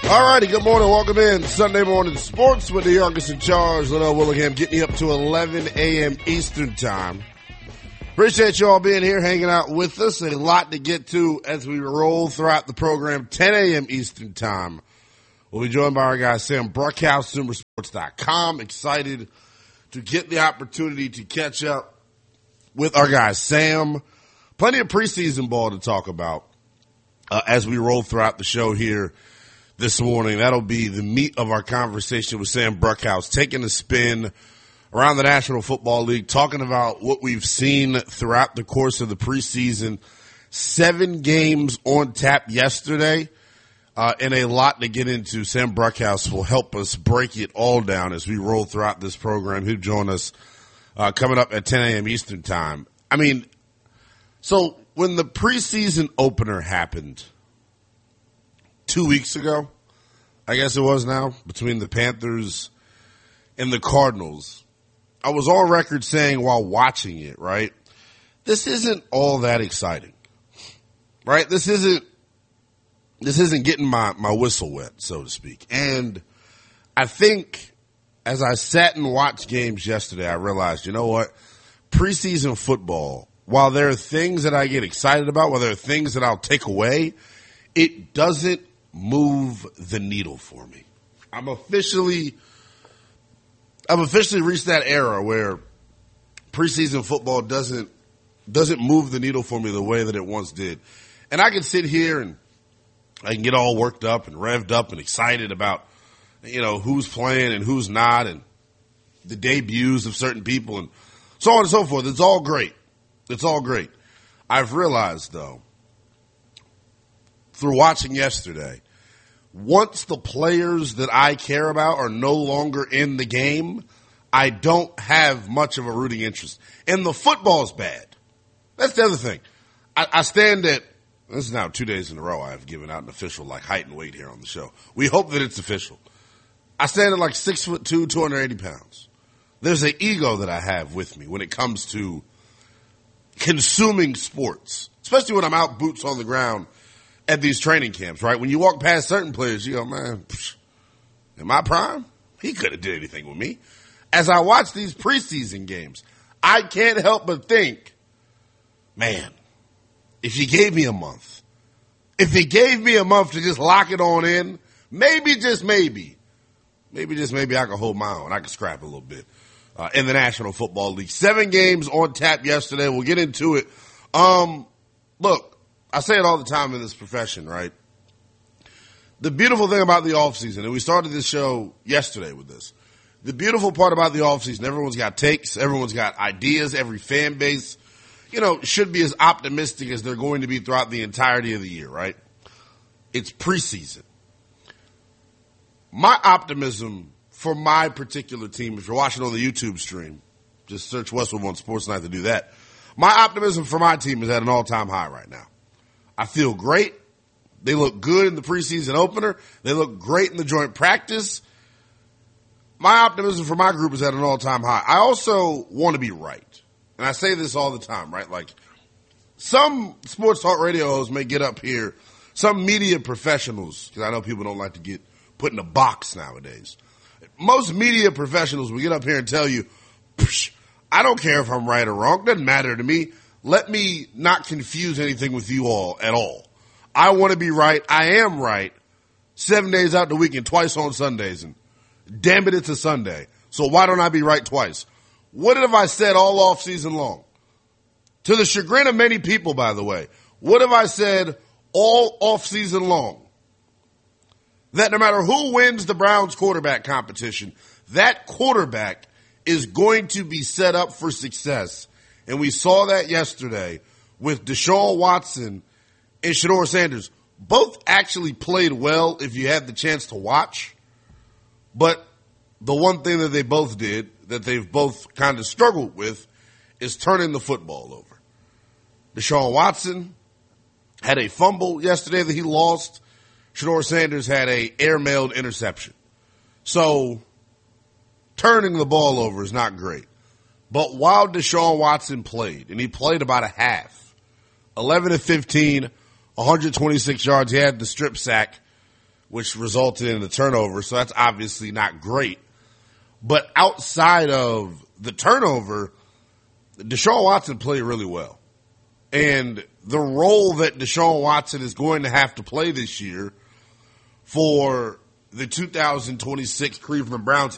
All righty, good morning. Welcome in Sunday Morning Sports with the youngest in charge, Linnell Willingham, getting you up to 11 a.m. Eastern Time. Appreciate you all being here, hanging out with us. A lot to get to as we roll throughout the program. 10 a.m. Eastern Time. We'll be joined by our guy, Sam Bruckhouse, SumerSports.com. Excited to get the opportunity to catch up with our guy, Sam. Plenty of preseason ball to talk about as we roll throughout the show here this morning. That'll be the meat of our conversation with Sam Bruckhouse, taking a spin around the National Football League, talking about what we've seen throughout the course of the preseason. 7 games on tap yesterday, and a lot to get into. Sam Bruckhouse will help us break it all down as we roll throughout this program. He'll join us coming up at 10 a.m. Eastern Time. I mean, so when the preseason opener happened 2 weeks ago, I guess it was now, between the Panthers and the Cardinals, I was on record saying while watching it, right, this isn't all that exciting, right? This isn't getting my whistle wet, so to speak. And I think as I sat and watched games yesterday, I realized, you know what, preseason football, while there are things that I get excited about, while there are things that I'll take away, it doesn't move the needle for me. I've officially reached that era where preseason football doesn't move the needle for me the way that it once did. And I can sit here and I can get all worked up and revved up and excited about, you know, who's playing and who's not and the debuts of certain people and so on and so forth. It's all great. It's all great. I've realized, though, through watching yesterday, once the players that I care about are no longer in the game, I don't have much of a rooting interest. And the football's bad. That's the other thing. I stand at, this is now 2 days in a row I've given out an official like height and weight here on the show. We hope that it's official. I stand at like 6'2", 280 pounds. There's an ego that I have with me when it comes to consuming sports, especially when I'm out boots on the ground at these training camps, right? When you walk past certain players, you go, man, in my prime, he could have did anything with me. As I watch these preseason games, I can't help but think, man, if he gave me a month to just lock it on in, maybe just maybe I could hold my own. I could scrap a little bit in the National Football League. 7 games on tap yesterday. We'll get into it. Look, I say it all the time in this profession, right? The beautiful thing about the offseason, and we started this show yesterday with this, the beautiful part about the offseason, everyone's got takes, everyone's got ideas, every fan base, you know, should be as optimistic as they're going to be throughout the entirety of the year, right? It's preseason. My optimism for my particular team, if you're watching on the YouTube stream, just search Westwood One Sports Night to do that. My optimism for my team is at an all-time high right now. I feel great. They look good in the preseason opener. They look great in the joint practice. My optimism for my group is at an all-time high. I also want to be right. And I say this all the time, right? Like, some sports talk radio hosts may get up here, some media professionals, because I know people don't like to get put in a box nowadays. Most media professionals will get up here and tell you, I don't care if I'm right or wrong. Doesn't matter to me. Let me not confuse anything with you all at all. I want to be right. I am right 7 days out the week and twice on Sundays. And damn it, it's a Sunday. So why don't I be right twice? What have I said all off season long? To the chagrin of many people, by the way, what have I said all off season long? That no matter who wins the Browns quarterback competition, that quarterback is going to be set up for success. And we saw that yesterday with Deshaun Watson and Shedeur Sanders. Both actually played well if you had the chance to watch. But the one thing that they both did, that they've both kind of struggled with, is turning the football over. Deshaun Watson had a fumble yesterday that he lost. Shedeur Sanders had a air-mailed interception. So turning the ball over is not great. But while Deshaun Watson played, and he played about a half, 11 of 15, 126 yards, he had the strip sack which resulted in a turnover. So that's obviously not great. But outside of the turnover, Deshaun Watson played really well. And the role that Deshaun Watson is going to have to play this year for the 2026 Cleveland Browns